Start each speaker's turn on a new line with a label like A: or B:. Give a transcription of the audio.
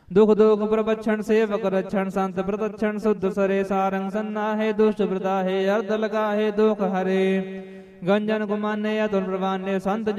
A: ਦੁਖ ਦੋਖ ਪ੍ਰਬਛਣ ਸੇਵਕ ਰਛਣ ਸੰਤ ਪ੍ਰਤਛਣ ਸੁਧ ਸਰੇ ਸਾਰੰਗ ਸੰਨਾਹੇ ਦੁਸ਼ਟ ਬ੍ਰਤਾਹੇ ਅਰਧ ਲਗਾਹੇ ਦੁਖ ਹਰੇ ਗੰਜਨ ਗੁਮਾਨੇ ਅਤੁਲ ਪ੍ਰਵਾਨੇ ਸੰਤ